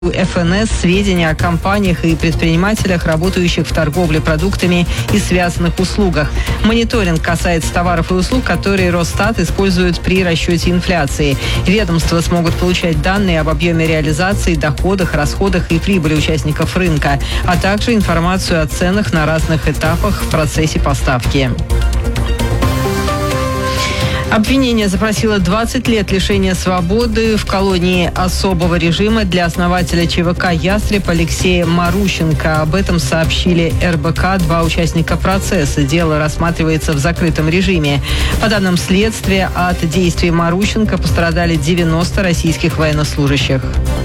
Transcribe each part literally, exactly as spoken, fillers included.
эф эн эс сведения о компаниях и предпринимателях, работающих в торговле продуктами и связанных услугах. Мониторинг касается товаров и услуг, которые Росстат использует при расчете инфляции. Ведомства смогут получать данные об объеме реализации, доходах, расходах и прибыли участников рынка, а также информацию о ценах на разных этапах в процессе поставки. Обвинение запросило двадцать лет лишения свободы в колонии особого режима для основателя ЧВК «Ястреб» Алексея Марущенко. Об этом сообщили эр бэ ка два участника процесса. Дело рассматривается в закрытом режиме. По данным следствия, от действий Марущенко пострадали девяносто российских военнослужащих.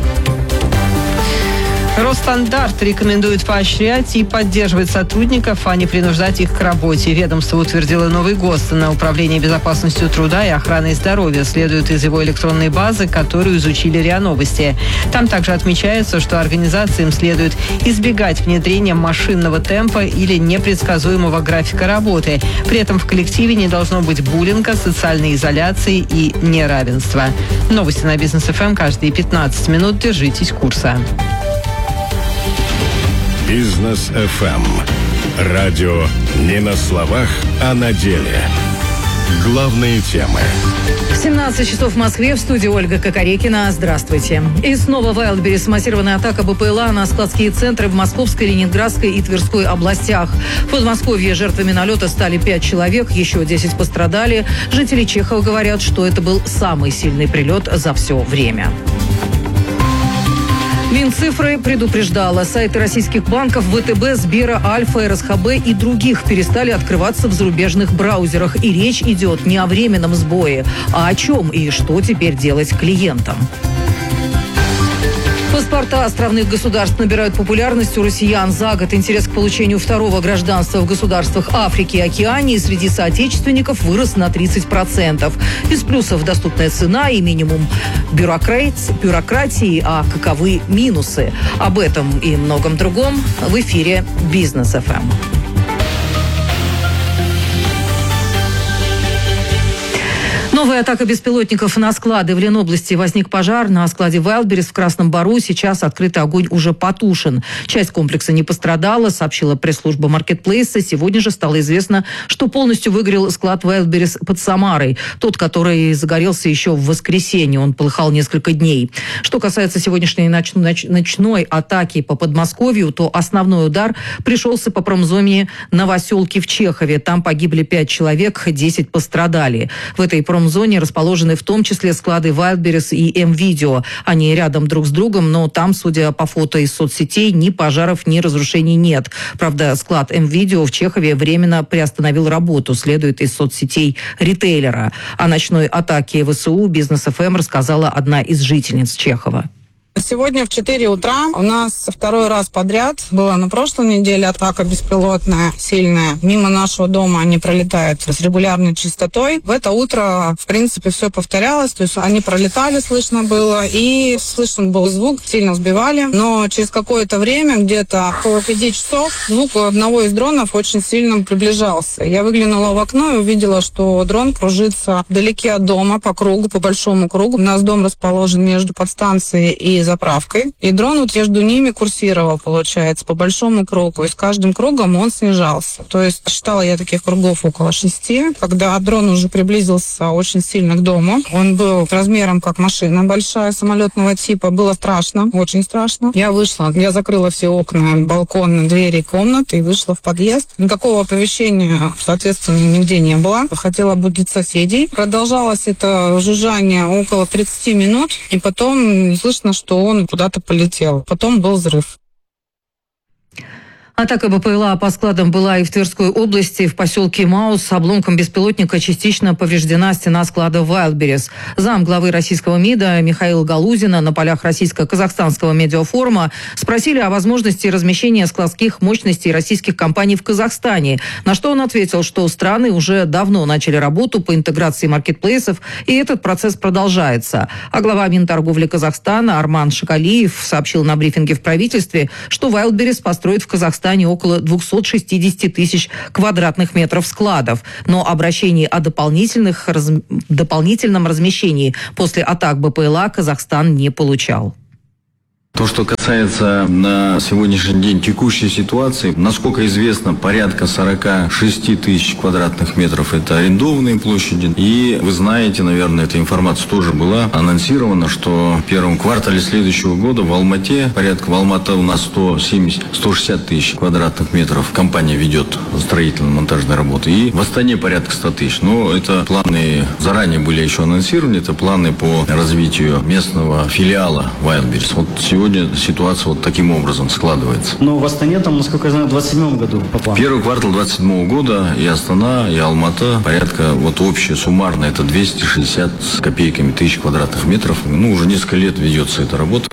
Росстандарт рекомендует поощрять и поддерживать сотрудников, а не принуждать их к работе. Ведомство утвердило новый ГОСТ на управление безопасностью труда и охраной здоровья. Следует из его электронной базы, которую изучили РИА Новости. Там также отмечается, что организациям следует избегать внедрения машинного темпа или непредсказуемого графика работы. При этом в коллективе не должно быть буллинга, социальной изоляции и неравенства. Новости на Бизнес эф эм каждые пятнадцать минут. Держитесь курса. Бизнес эф эм. Радио не на словах, а на деле. Главные темы. семнадцать часов в Москве, в студии Ольга Кокорекина. Здравствуйте. И снова в Wildberries массированная атака бэ пэ эл а на складские центры в Московской, Ленинградской и Тверской областях. В Подмосковье жертвами налета стали пять человек, еще десять пострадали. Жители Чехова говорят, что это был самый сильный прилет за все время. Минцифры предупреждала. Сайты российских банков вэ тэ бэ, Сбера, Альфа, эр эс ха бэ и других перестали открываться в зарубежных браузерах. И речь идет не о временном сбое, а о чем и что теперь делать клиентам. Паспорта островных государств набирают популярность у россиян. За год интерес к получению второго гражданства в государствах Африки и Океании среди соотечественников вырос на тридцать процентов. Из плюсов доступная цена и минимум бюрократии, а каковы минусы? Об этом и многом другом в эфире Бизнес эф эм. Новая атака беспилотников на склады. В Ленобласти возник пожар на складе Wildberries в Красном Бару. Сейчас открытый огонь уже потушен. Часть комплекса не пострадала, сообщила пресс-служба маркетплейса. Сегодня же стало известно, что полностью выгорел склад Wildberries под Самарой. Тот, который загорелся еще в воскресенье. Он полыхал несколько дней. Что касается сегодняшней ноч- ноч- ночной атаки по Подмосковью, то основной удар пришелся по промзоне Новоселки в Чехове. Там погибли пять человек, десять пострадали. В этой промзоне зоне расположены в том числе склады Wildberries и М-Видео. Они рядом друг с другом, но там, судя по фото из соцсетей, ни пожаров, ни разрушений нет. Правда, склад М-Видео в Чехове временно приостановил работу, следует из соцсетей ритейлера. О ночной атаке вэ эс у Бизнес эф эм рассказала одна из жительниц Чехова. Сегодня в четыре утра у нас второй раз подряд была на прошлой неделе атака беспилотная, сильная. Мимо нашего дома они пролетают с регулярной частотой. В это утро, в принципе, все повторялось. То есть они пролетали, слышно было, и слышен был звук, сильно сбивали. Но через какое-то время, где-то около пяти часов, звук у одного из дронов очень сильно приближался. Я выглянула в окно и увидела, что дрон кружится вдалеке от дома, по кругу, по большому кругу. У нас дом расположен между подстанцией и заправкой. И дрон вот между ними курсировал, получается, по большому кругу. И с каждым кругом он снижался. То есть считала я таких кругов около шести. Когда дрон уже приблизился очень сильно к дому, он был размером как машина большая, самолетного типа. Было страшно, очень страшно. Я вышла, я закрыла все окна, балконы, двери комнаты и вышла в подъезд. Никакого оповещения, соответственно, нигде не было. Хотела будить соседей. Продолжалось это жужжание около тридцати минут. И потом слышно, что он куда-то полетел. Потом был взрыв. Атака бэ пэ эл а по складам была и в Тверской области. В поселке Маус обломком беспилотника частично повреждена стена склада Wildberries. Зам главы российского МИДа Михаила Галузина на полях российско-казахстанского медиафорума спросили о возможности размещения складских мощностей российских компаний в Казахстане. На что он ответил, что страны уже давно начали работу по интеграции маркетплейсов, и этот процесс продолжается. А глава Минторговли Казахстана Арман Шакалиев сообщил на брифинге в правительстве, что Wildberries построит в Казахстане около двухсот шестидесяти тысяч квадратных метров складов. Но обращений о дополнительных, раз, дополнительном размещении после атак бэ пэ эл а Казахстан не получал. То, что касается на сегодняшний день текущей ситуации, насколько известно, порядка сорок шесть тысяч квадратных метров – это арендованные площади. И вы знаете, наверное, эта информация тоже была анонсирована, что в первом квартале следующего года в Алмате, порядка в Алмате у нас сто семьдесят - сто шестьдесят тысяч квадратных метров компания ведет строительно-монтажные работы. И в Астане порядка сто тысяч. Но это планы заранее были еще анонсированы, это планы по развитию местного филиала Wildberries. Вот сегодня Сегодня ситуация вот таким образом складывается. Но в Астане там, насколько я знаю, в двадцать седьмом году по плану. Первый квартал двадцать седьмого года и Астана, и Алмата порядка, вот общее суммарно, это двести шестьдесят с копейками тысяч квадратных метров. Ну, уже несколько лет ведется эта работа.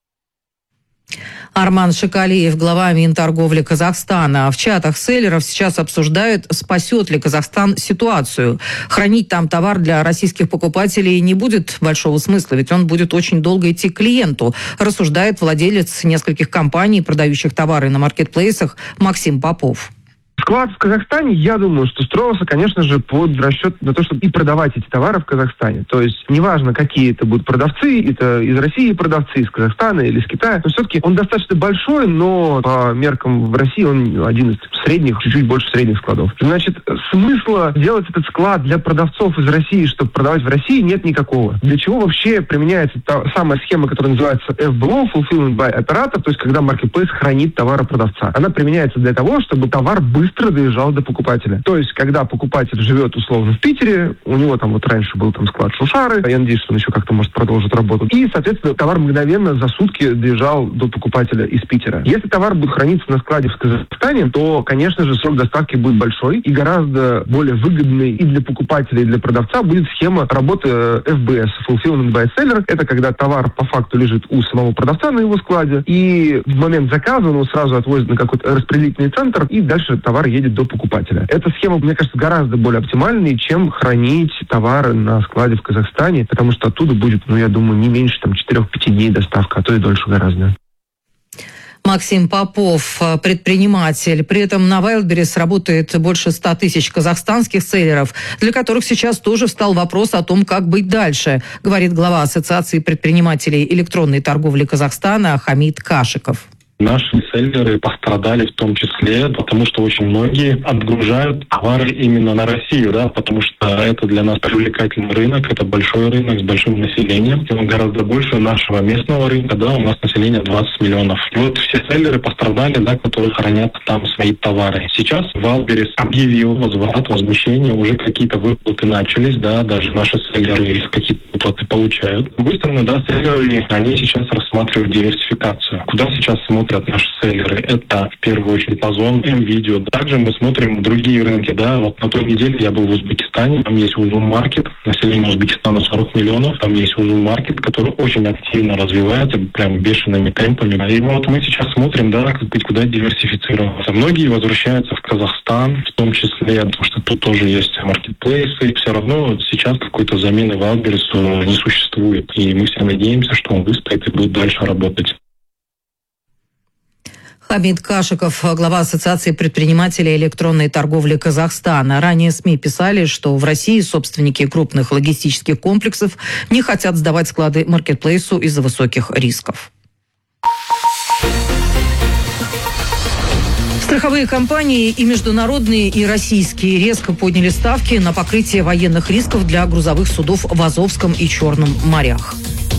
Арман Шикалиев, глава Минторговли Казахстана. В чатах селлеров сейчас обсуждают, спасет ли Казахстан ситуацию. Хранить там товар для российских покупателей не будет большого смысла, ведь он будет очень долго идти к клиенту, рассуждает владелец нескольких компаний, продающих товары на маркетплейсах, Максим Попов. Склад в Казахстане, я думаю, что строился, конечно же, под расчет на то, чтобы и продавать эти товары в Казахстане. То есть неважно, какие это будут продавцы, это из России продавцы, из Казахстана или из Китая. Но все-таки он достаточно большой, но по меркам в России он один из средних, чуть-чуть больше средних складов. Значит, смысла делать этот склад для продавцов из России, чтобы продавать в России, нет никакого. Для чего вообще применяется та самая схема, которая называется эф би о, Fulfillment by Operator, то есть когда маркетплейс хранит товары продавца. Она применяется для того, чтобы товар быстро быстро доезжал до покупателя. То есть, когда покупатель живет условно в Питере, у него там вот раньше был там склад Шушары, я надеюсь, что он еще как-то может продолжить работу, и, соответственно, товар мгновенно за сутки доезжал до покупателя из Питера. Если товар будет храниться на складе в Казахстане, то, конечно же, срок доставки будет большой и гораздо более выгодный и для покупателя, и для продавца будет схема работы эф би эс, Fulfillment by Seller. Это когда товар по факту лежит у самого продавца на его складе, и в момент заказа он его сразу отвозит на какой-то распределительный центр, и дальше товар едет до покупателя. Эта схема, мне кажется, гораздо более оптимальной, чем хранить товары на складе в Казахстане, потому что оттуда будет, ну, я думаю, не меньше там четырех-пяти дней доставка, а то и дольше гораздо. Максим Попов, предприниматель. При этом на Wildberries работает больше ста тысяч казахстанских селлеров, для которых сейчас тоже встал вопрос о том, как быть дальше, говорит глава Ассоциации предпринимателей электронной торговли Казахстана Хамид Кашиков. Наши селлеры пострадали в том числе, потому что очень многие отгружают товары именно на Россию, да, потому что это для нас привлекательный рынок, это большой рынок с большим населением, и он гораздо больше нашего местного рынка, да, у нас население двадцать миллионов. И вот все селлеры пострадали, да, которые хранят там свои товары. Сейчас Wildberries объявил возврат, возмещение, уже какие-то выплаты начались, да, даже наши селлеры их какие-то выплаты получают. С другой стороны, да, селлеры, они сейчас рассматривают диверсификацию. Куда сейчас смотрят наши селлеры? Это в первую очередь Озон, М-Видео. Также мы смотрим другие рынки, да. Вот на той неделе я был в Узбекистане, там есть Узун-маркет, население Узбекистана сорок миллионов, там есть Узун-маркет, который очень активно развивается, прям бешеными темпами. И вот мы сейчас смотрим, да, как быть, куда диверсифицироваться. Многие возвращаются в Казахстан, в том числе, потому что тут тоже есть маркетплейсы, и все равно сейчас какой-то замены Wildberries не существует. И мы все надеемся, что он выстоит и будет дальше работать. Хамид Кашиков, глава Ассоциации предпринимателей электронной торговли Казахстана. Ранее СМИ писали, что в России собственники крупных логистических комплексов не хотят сдавать склады маркетплейсу из-за высоких рисков. Страховые компании и международные, и российские резко подняли ставки на покрытие военных рисков для грузовых судов в Азовском и Черном морях.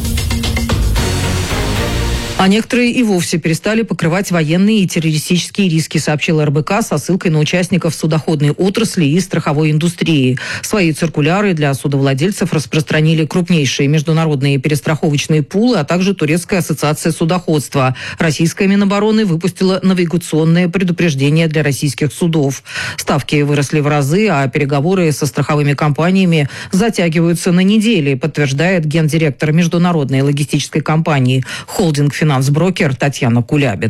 А некоторые и вовсе перестали покрывать военные и террористические риски, сообщил эр бэ ка со ссылкой на участников судоходной отрасли и страховой индустрии. Свои циркуляры для судовладельцев распространили крупнейшие международные перестраховочные пулы, а также Турецкая ассоциация судоходства. Российская Минобороны выпустила навигационное предупреждение для российских судов. Ставки выросли в разы, а переговоры со страховыми компаниями затягиваются на недели, подтверждает гендиректор международной логистической компании «Холдинг Финансброкер» Татьяна Кулябина.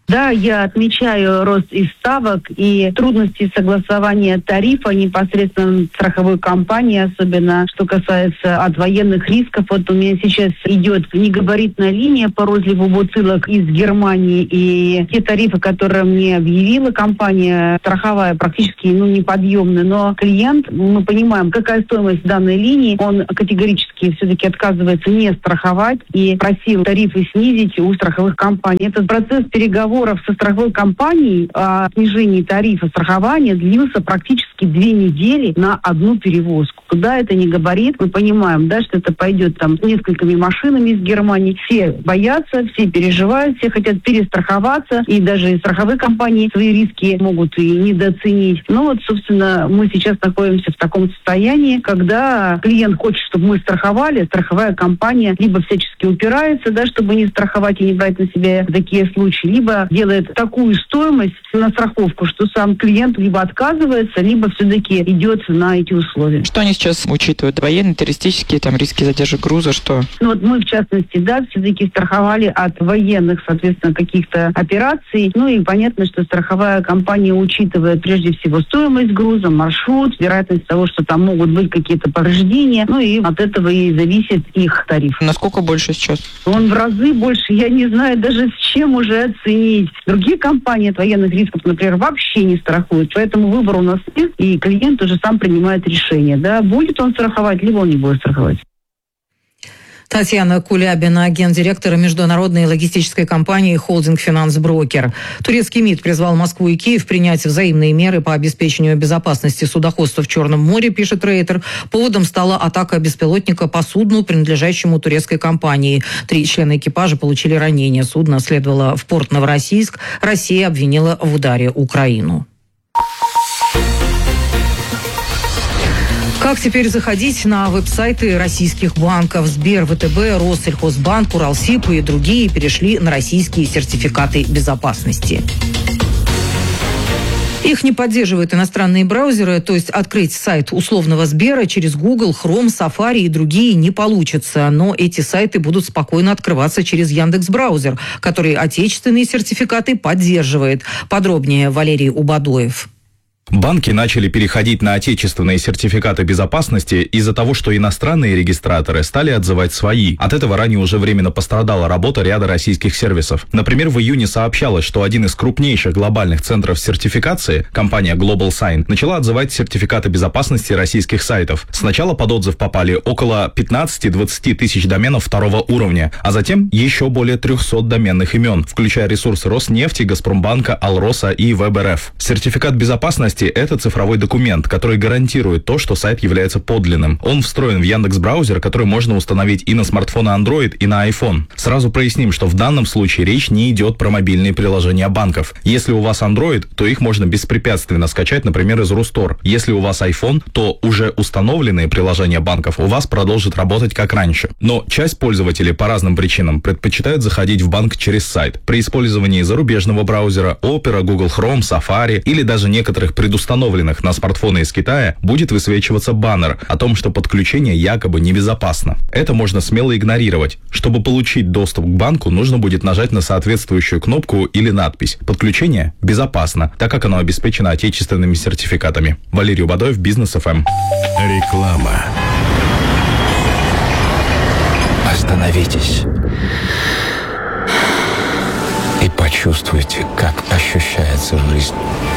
Да, я отмечаю рост и ставок, и трудности согласования тарифа непосредственно страховой компании, особенно что касается от военных рисков. Вот у меня сейчас идет негабаритная линия по розливу бутылок из Германии, и те тарифы, которые мне объявила компания страховая, практически ну, неподъемны. Но клиент, мы понимаем, какая стоимость данной линии, он категорически все-таки отказывается не страховать и просил тарифы снизить у страховых компаний. Этот процесс переговоров со страховой компанией о снижении тарифа страхования длился практически две недели на одну перевозку. Куда это не габарит, мы понимаем, да, что это пойдет там несколькими машинами из Германии. Все боятся, все переживают, все хотят перестраховаться, и даже страховые компании свои риски могут и недооценить. Ну вот, собственно, мы сейчас находимся в таком состоянии, когда клиент хочет, чтобы мы страховали, страховая компания либо всячески упирается, да, чтобы не страховать и не брать на себя такие случаи, либо делает такую стоимость на страховку, что сам клиент либо отказывается, либо все-таки идет на эти условия. Что они сейчас учитывают? Военные, террористические, там, риски задержек груза, что? Ну вот мы, в частности, да, все-таки страховали от военных, соответственно, каких-то операций. Ну и понятно, что страховая компания учитывает прежде всего стоимость груза, маршрут, вероятность того, что там могут быть какие-то повреждения. Ну и от этого и зависит их тариф. Насколько больше сейчас? Он в разы больше. Я не знаю даже с чем уже оценить. Другие компании от военных рисков, например, вообще не страхуют. Поэтому выбор у нас есть, и клиент уже сам принимает решение. Да, будет он страховать, либо он не будет страховать. Татьяна Кулябина, гендиректора международной логистической компании «Холдинг Финанс Брокер». Турецкий МИД призвал Москву и Киев принять взаимные меры по обеспечению безопасности судоходства в Черном море, пишет Рейтер. Поводом стала атака беспилотника по судну, принадлежащему турецкой компании. Три члена экипажа получили ранения. Судно следовало в порт Новороссийск. Россия обвинила в ударе Украину. Как теперь заходить на веб-сайты российских банков? Сбер, ВТБ, Россельхозбанк, Уралсиб и другие перешли на российские сертификаты безопасности. Их не поддерживают иностранные браузеры, то есть открыть сайт условного Сбера через Google, Chrome, Safari и другие не получится. Но эти сайты будут спокойно открываться через Яндекс.Браузер, который отечественные сертификаты поддерживает. Подробнее Валерий Убадоев. Банки начали переходить на отечественные сертификаты безопасности из-за того, что иностранные регистраторы стали отзывать свои. От этого ранее уже временно пострадала работа ряда российских сервисов. Например, в июне сообщалось, что один из крупнейших глобальных центров сертификации, компания Global Sign, начала отзывать сертификаты безопасности российских сайтов. Сначала под отзыв попали около пятнадцать-двадцать тысяч доменов второго уровня, а затем еще более триста доменных имен, включая ресурсы Роснефти, Газпромбанка, Алроса и ВЭБ.РФ. Сертификат безопасности — это цифровой документ, который гарантирует то, что сайт является подлинным. Он встроен в Яндекс.Браузер, который можно установить и на смартфоны Android, и на iPhone. Сразу проясним, что в данном случае речь не идет про мобильные приложения банков. Если у вас Android, то их можно беспрепятственно скачать, например, из Рустор. Если у вас iPhone, то уже установленные приложения банков у вас продолжат работать как раньше. Но часть пользователей по разным причинам предпочитают заходить в банк через сайт. При использовании зарубежного браузера, Opera, Google Chrome, Safari или даже некоторых предустановленных на смартфоны из Китая будет высвечиваться баннер о том, что подключение якобы небезопасно. Это можно смело игнорировать. Чтобы получить доступ к банку, нужно будет нажать на соответствующую кнопку или надпись. Подключение безопасно, так как оно обеспечено отечественными сертификатами. Валерий Убадоев, Бизнес эф эм. Реклама. Остановитесь и почувствуйте, как ощущается жизнь.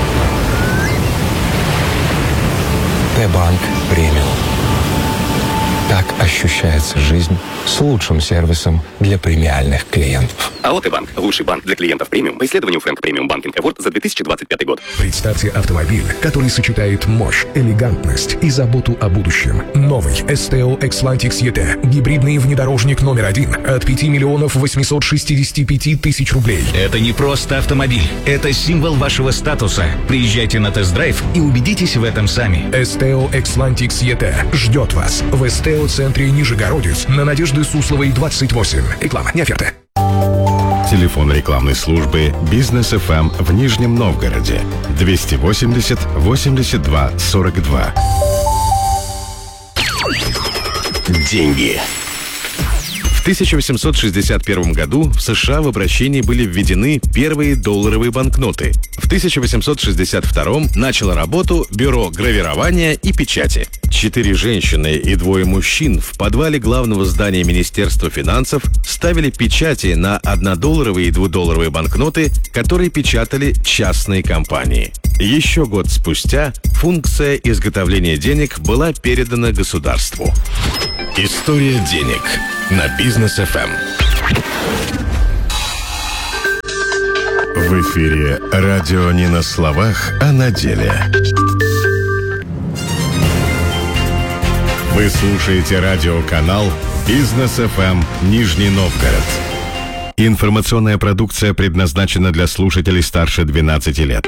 Т-банк премиум. Так ощущается жизнь с лучшим сервисом для премиальных клиентов. АО «Т-банк» – лучший банк для клиентов премиум по исследованию Frank Premium Banking Award за две тысячи двадцать пятый год. Представьте автомобиль, который сочетает мощь, элегантность и заботу о будущем. Новый эс тэ о Xlantix и ти. Гибридный внедорожник номер один от пяти миллионов восемьсот шестьдесят пять тысяч рублей. Это не просто автомобиль. Это символ вашего статуса. Приезжайте на тест-драйв и убедитесь в этом сами. эс тэ о Xlantix и ти ждет вас в эс тэ о-центре Нижегородец на Надежды Сусловой, двадцать восемь. Реклама, не оферта. Телефон рекламной службы «Бизнес эф эм» в Нижнем Новгороде двести восемьдесят восемьдесят два сорок два. Деньги. В тысяча восемьсот шестьдесят первом году в США в обращении были введены первые долларовые банкноты. В тысяча восемьсот шестьдесят втором начало работу Бюро гравирования и печати. Четыре женщины и двое мужчин в подвале главного здания Министерства финансов ставили печати на однодолларовые и двудолларовые банкноты, которые печатали частные компании. Еще год спустя функция изготовления денег была передана государству. История денег на Бизнес эф эм. В эфире радио не на словах, а на деле. Вы слушаете радиоканал Бизнес эф эм Нижний Новгород. Информационная продукция предназначена для слушателей старше двенадцати лет.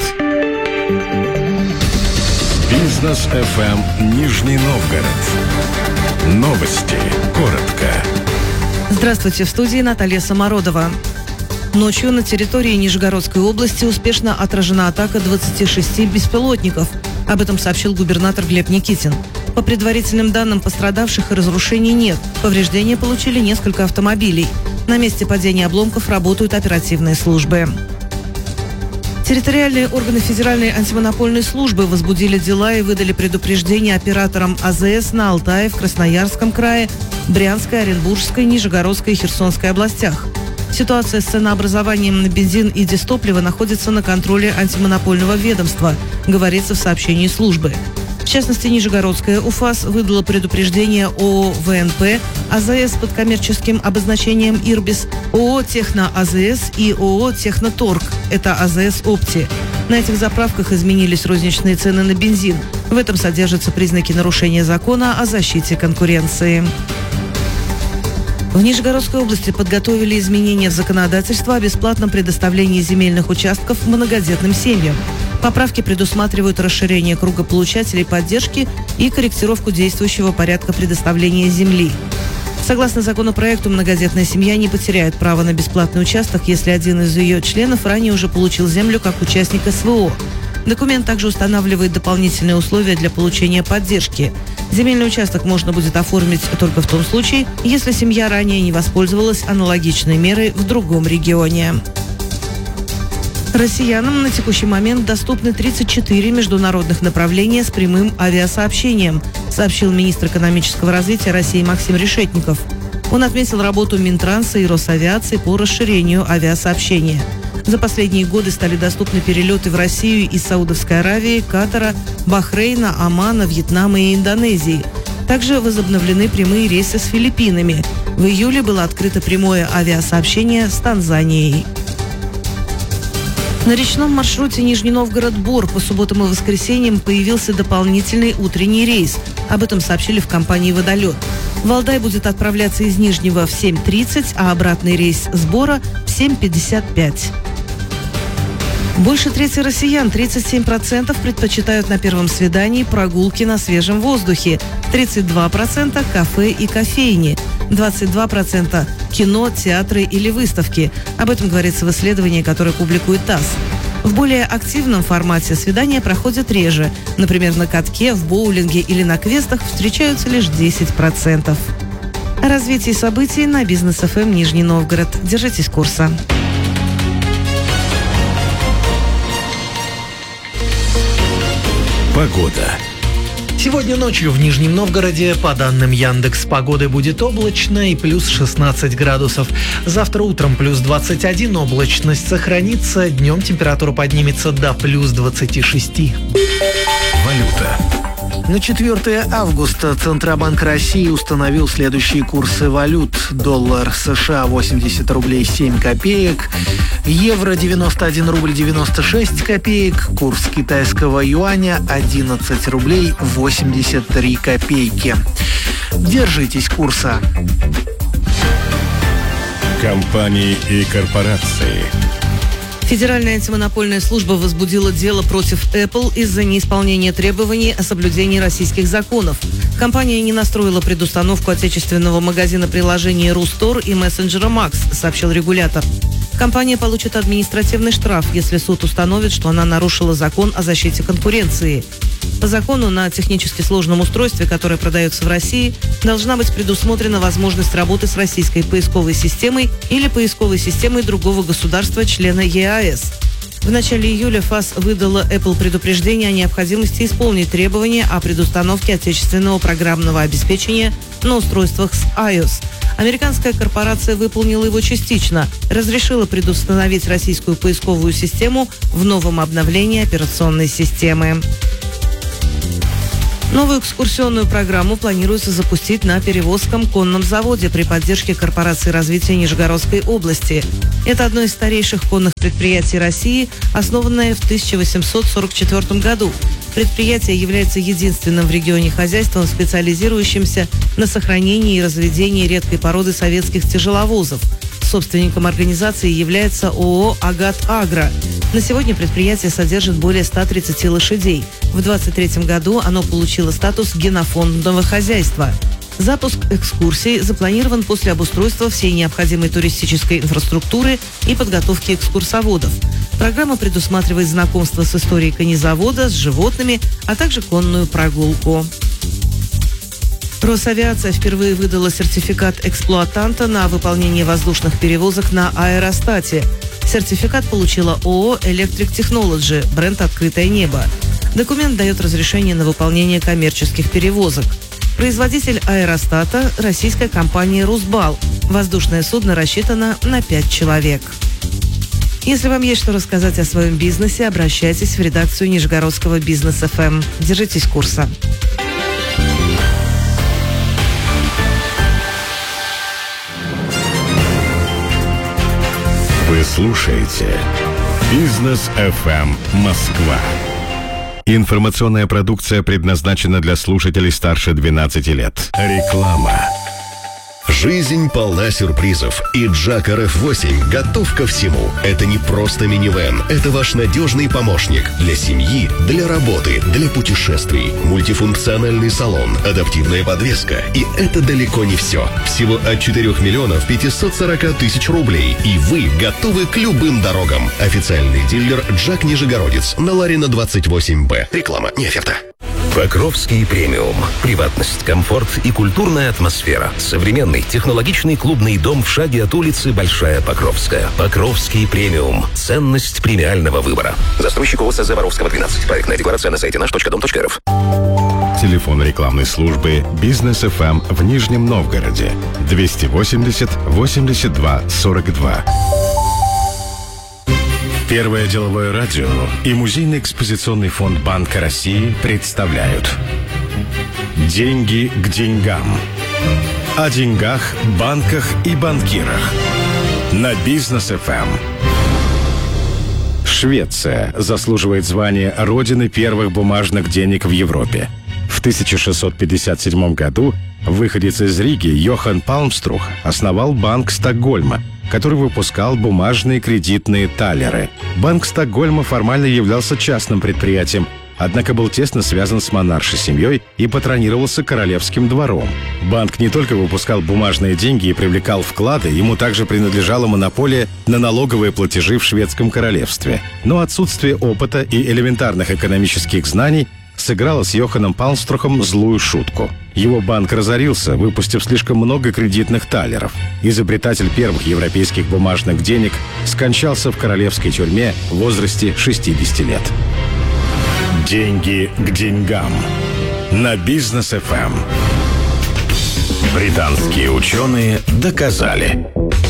Бизнес эф эм Нижний Новгород. Новости. Коротко. Здравствуйте, в студии Наталья Самородова. Ночью на территории Нижегородской области успешно отражена атака двадцати шести беспилотников. Об этом сообщил губернатор Глеб Никитин. По предварительным данным, пострадавших и разрушений нет. Повреждения получили несколько автомобилей. На месте падения обломков работают оперативные службы. Территориальные органы Федеральной антимонопольной службы возбудили дела и выдали предупреждения операторам а зэ эс на Алтае, в Красноярском крае, Брянской, Оренбургской, Нижегородской и Херсонской областях. Ситуация с ценообразованием на бензин и дизтопливо находится на контроле антимонопольного ведомства, говорится в сообщении службы. В частности, Нижегородская УФАС выдала предупреждение ООО вэ эн пэ, а зэ эс под коммерческим обозначением «Ирбис», ООО «Техно-а зэ эс» и ООО «Техноторг», это а зэ эс «Опти». На этих заправках изменились розничные цены на бензин. В этом содержатся признаки нарушения закона о защите конкуренции. В Нижегородской области подготовили изменения в законодательство о бесплатном предоставлении земельных участков многодетным семьям. Поправки предусматривают расширение круга получателей поддержки и корректировку действующего порядка предоставления земли. Согласно законопроекту, многодетная семья не потеряет право на бесплатный участок, если один из ее членов ранее уже получил землю как участник эс вэ о. Документ также устанавливает дополнительные условия для получения поддержки. Земельный участок можно будет оформить только в том случае, если семья ранее не воспользовалась аналогичной мерой в другом регионе. Россиянам на текущий момент доступны тридцать четыре международных направления с прямым авиасообщением, сообщил министр экономического развития России Максим Решетников. Он отметил работу Минтранса и Росавиации по расширению авиасообщения. За последние годы стали доступны перелеты в Россию из Саудовской Аравии, Катара, Бахрейна, Омана, Вьетнама и Индонезии. Также возобновлены прямые рейсы с Филиппинами. В июле было открыто прямое авиасообщение с Танзанией. На речном маршруте Нижний Новгород-Бор по субботам и воскресеньям появился дополнительный утренний рейс. Об этом сообщили в компании «Водолет». Валдай будет отправляться из Нижнего в семь тридцать, а обратный рейс с Бора в семь пятьдесят пять. Больше трети россиян, тридцать семь процентов, предпочитают на первом свидании прогулки на свежем воздухе, тридцать два процента кафе и кофейни, двадцать два процента кино, театры или выставки. Об этом говорится в исследовании, которое публикует ТАСС. В более активном формате свидания проходят реже. Например, на катке, в боулинге или на квестах встречаются лишь десять процентов. О развитии событий на Бизнес эф эм Нижний Новгород. Держитесь курса. Погода. Сегодня ночью в Нижнем Новгороде, по данным Яндекс.Погоды, будет облачно и плюс шестнадцать градусов. Завтра утром плюс двадцать один, облачность сохранится, днем температура поднимется до плюс двадцати шести. Валюта. На четвёртое августа Центробанк России установил следующие курсы валют. Доллар США восемьдесят рублей семь копеек, евро девяносто один рубль девяносто шесть копеек, курс китайского юаня одиннадцать рублей восемьдесят три копейки. Держитесь курса. Компании и корпорации. Федеральная антимонопольная служба возбудила дело против Apple из-за неисполнения требований о соблюдении российских законов. Компания не настроила предустановку отечественного магазина приложений Рустор и мессенджера Макс, сообщил регулятор. Компания получит административный штраф, если суд установит, что она нарушила закон о защите конкуренции. По закону на технически сложном устройстве, которое продается в России, должна быть предусмотрена возможность работы с российской поисковой системой или поисковой системой другого государства-члена ЕАЭС. В начале июля ФАС выдала Apple предупреждение о необходимости исполнить требования о предустановке отечественного программного обеспечения на устройствах с iOS. Американская корпорация выполнила его частично, разрешила предустановить российскую поисковую систему в новом обновлении операционной системы. Новую экскурсионную программу планируется запустить на Перевозском конном заводе при поддержке Корпорации развития Нижегородской области. Это одно из старейших конных предприятий России, основанное в тысяча восемьсот сорок четвёртом году. Предприятие является единственным в регионе хозяйством, специализирующимся на сохранении и разведении редкой породы советских тяжеловозов. Собственником организации является ООО «Агат Агро». На сегодня предприятие содержит более ста тридцати лошадей. В двадцать третьем году оно получило статус генофондного хозяйства. Запуск экскурсий запланирован после обустройства всей необходимой туристической инфраструктуры и подготовки экскурсоводов. Программа предусматривает знакомство с историей конезавода, с животными, а также конную прогулку. Росавиация впервые выдала сертификат эксплуатанта на выполнение воздушных перевозок на аэростате. Сертификат получила ООО «Electric Technology», бренд «Открытое небо». Документ дает разрешение на выполнение коммерческих перевозок. Производитель аэростата – российская компания «Русбал». Воздушное судно рассчитано на пять человек. Если вам есть что рассказать о своем бизнесе, обращайтесь в редакцию Нижегородского бизнес-эф эм. Держитесь курса. Вы слушаете «Бизнес эф эм Москва». Информационная продукция предназначена для слушателей старше двенадцати лет. Реклама. Жизнь полна сюрпризов, и Джак эр эф восемь готов ко всему. Это не просто минивэн, это ваш надежный помощник для семьи, для работы, для путешествий. Мультифункциональный салон, адаптивная подвеска. И это далеко не все. Всего от четырёх миллионов пятисот сорока тысяч рублей. И вы готовы к любым дорогам. Официальный дилер Джак Нижегородец на Ларина двадцать восемь Б. Реклама не оферта. Покровский премиум. Приватность, комфорт и культурная атмосфера. Современный технологичный клубный дом в шаге от улицы Большая Покровская. Покровский премиум. Ценность премиального выбора. Застройщик ОСЗ Воровского, двенадцать. Проектная декларация на сайте наш точка дом точка эр эф. Телефон рекламной службы «Бизнес эф эм» в Нижнем Новгороде. двести восемьдесят восемьдесят два сорок два. Первое деловое радио и Музейный экспозиционный фонд Банка России представляют «Деньги к деньгам». О деньгах, банках и банкирах. На Бизнес эф эм. Швеция заслуживает звания родины первых бумажных денег в Европе. В тысяча шестьсот пятьдесят седьмом году выходец из Риги Йохан Палмструх основал Банк Стокгольма, который выпускал бумажные кредитные талеры. Банк Стокгольма формально являлся частным предприятием, однако был тесно связан с монаршей семьей и патронировался королевским двором. Банк не только выпускал бумажные деньги и привлекал вклады, ему также принадлежала монополия на налоговые платежи в шведском королевстве. Но отсутствие опыта и элементарных экономических знаний сыграла с Йоханом Палмструхом злую шутку. Его банк разорился, выпустив слишком много кредитных талеров. Изобретатель первых европейских бумажных денег скончался в королевской тюрьме в возрасте шестидесяти лет. Деньги к деньгам. На Бизнес эф эм. Британские ученые доказали.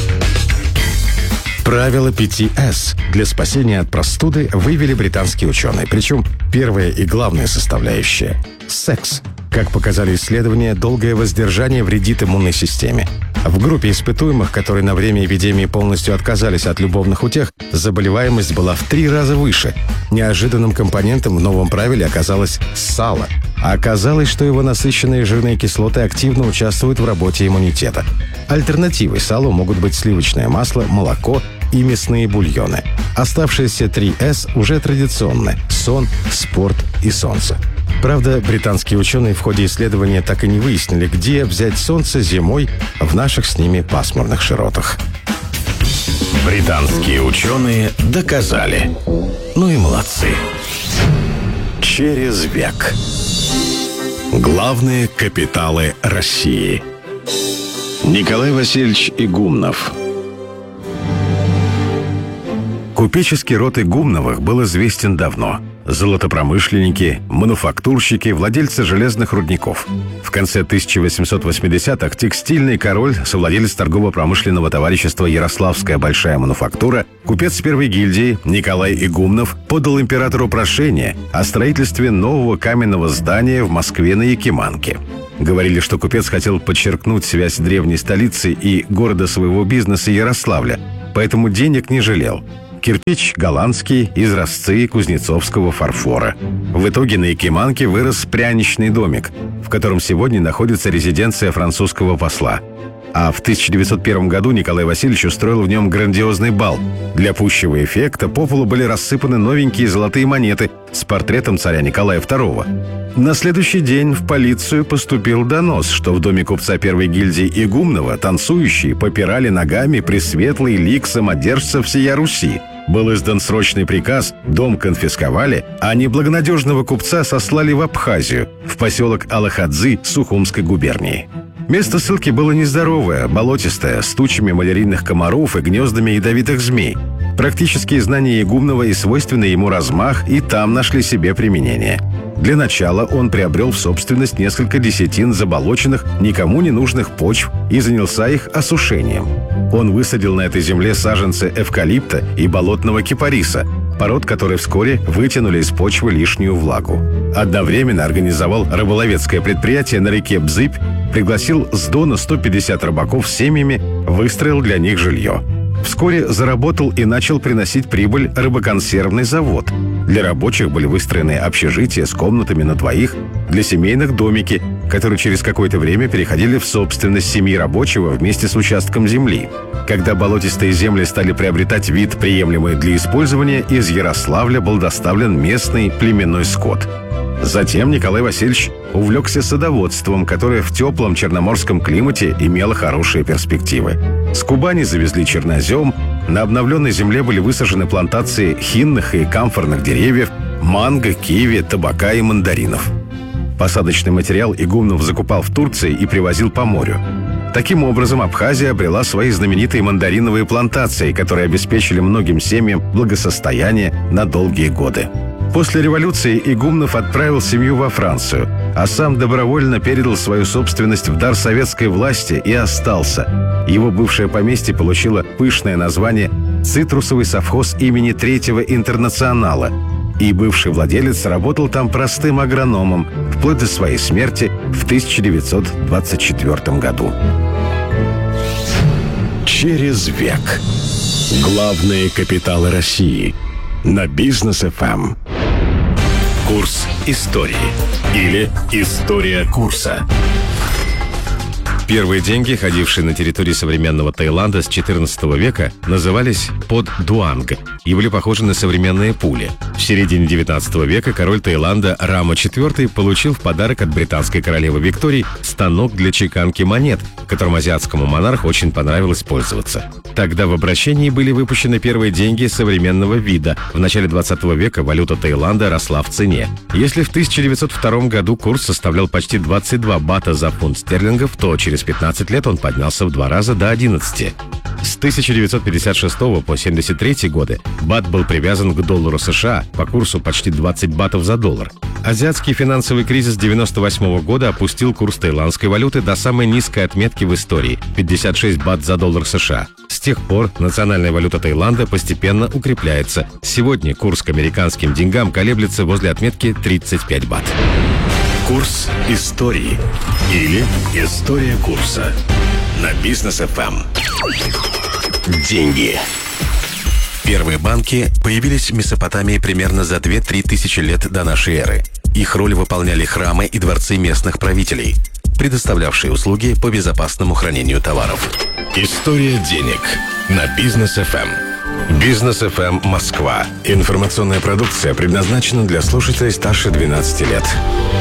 Правило пяти эс для спасения от простуды вывели британские ученые. Причем первая и главная составляющая – секс. Как показали исследования, долгое воздержание вредит иммунной системе. В группе испытуемых, которые на время эпидемии полностью отказались от любовных утех, заболеваемость была в три раза выше. Неожиданным компонентом в новом правиле оказалось сало. А оказалось, что его насыщенные жирные кислоты активно участвуют в работе иммунитета. Альтернативой салу могут быть сливочное масло, молоко и мясные бульоны. Оставшиеся три эс уже традиционны – сон, спорт и солнце. Правда, британские ученые в ходе исследования так и не выяснили, где взять солнце зимой в наших с ними пасмурных широтах. Британские ученые доказали. Ну и молодцы. Через век. Главные капиталы России. Николай Васильевич Игумнов. Купеческий род Игумновых был известен давно. Золотопромышленники, мануфактурщики, владельцы железных рудников. В конце тысяча восемьсот восьмидесятых текстильный король, совладелец торгово-промышленного товарищества «Ярославская большая мануфактура», купец первой гильдии Николай Игумнов подал императору прошение о строительстве нового каменного здания в Москве на Якиманке. Говорили, что купец хотел подчеркнуть связь древней столицы и города своего бизнеса Ярославля, поэтому денег не жалел. Кирпич голландский, изразцы кузнецовского фарфора. В итоге на Якиманке вырос пряничный домик, в котором сегодня находится резиденция французского посла. А в тысяча девятьсот первом году Николай Васильевич устроил в нем грандиозный бал. Для пущего эффекта по полу были рассыпаны новенькие золотые монеты с портретом царя Николая второго. На следующий день в полицию поступил донос, что в доме купца первой гильдии Игумнова танцующие попирали ногами пресветлый лик самодержца всея Руси. Был издан срочный приказ, дом конфисковали, а неблагонадежного купца сослали в Абхазию, в поселок Алахадзы Сухумской губернии. Место ссылки было нездоровое, болотистое, с тучами малярийных комаров и гнездами ядовитых змей. Практические знания Игумнова и свойственный ему размах и там нашли себе применение. Для начала он приобрел в собственность несколько десятин заболоченных, никому не нужных почв и занялся их осушением. Он высадил на этой земле саженцы эвкалипта и болотного кипариса, пород, которые вскоре вытянули из почвы лишнюю влагу. Одновременно организовал рыболовецкое предприятие на реке Бзыбь, пригласил с Дона сто пятьдесят рыбаков с семьями, выстроил для них жилье. Вскоре заработал и начал приносить прибыль рыбоконсервный завод. Для рабочих были выстроены общежития с комнатами на двоих, для семейных домики, которые через какое-то время переходили в собственность семьи рабочего вместе с участком земли. Когда болотистые земли стали приобретать вид, приемлемый для использования, из Ярославля был доставлен местный племенной скот. Затем Николай Васильевич увлекся садоводством, которое в теплом черноморском климате имело хорошие перспективы. С Кубани завезли чернозем, на обновленной земле были высажены плантации хинных и камфорных деревьев, манго, киви, табака и мандаринов. Посадочный материал Игумнов закупал в Турции и привозил по морю. Таким образом, Абхазия обрела свои знаменитые мандариновые плантации, которые обеспечили многим семьям благосостояние на долгие годы. После революции Игумнов отправил семью во Францию, а сам добровольно передал свою собственность в дар советской власти и остался. Его бывшее поместье получило пышное название «Цитрусовый совхоз имени Третьего Интернационала», и бывший владелец работал там простым агрономом вплоть до своей смерти в тысяча девятьсот двадцать четвёртом году. Через век. Главные капиталы России. На Бизнес эф эм. Курс истории. Или история курса. Первые деньги, ходившие на территории современного Таиланда с четырнадцатого века, назывались под-дуанг и были похожи на современные пули. В середине девятнадцатого века король Таиланда Рама четвёртый получил в подарок от британской королевы Виктории станок для чеканки монет, которым азиатскому монарху очень понравилось пользоваться. Тогда в обращении были выпущены первые деньги современного вида. В начале двадцатого века валюта Таиланда росла в цене. Если в тысяча девятьсот втором году курс составлял почти двадцать два бата за фунт стерлингов, то через пятнадцать лет он поднялся в два раза до одиннадцати. С тысяча девятьсот пятьдесят шестого по семьдесят третий годы бат был привязан к доллару США по курсу почти двадцать батов за доллар. Азиатский финансовый кризис девяносто восьмого года опустил курс таиландской валюты до самой низкой отметки в истории – пятьдесят шесть бат за доллар США. С тех пор национальная валюта Таиланда постепенно укрепляется. Сегодня курс к американским деньгам колеблется возле отметки тридцать пять бат. Курс истории. Или история курса. На Бизнес эф эм. Деньги. Первые банки появились в Месопотамии примерно за две-три тысячи лет до нашей эры. Их роль выполняли храмы и дворцы местных правителей, предоставлявшие услуги по безопасному хранению товаров. История денег на Бизнес эф эм. Бизнес эф эм Москва. Информационная продукция предназначена для слушателей старше двенадцати лет.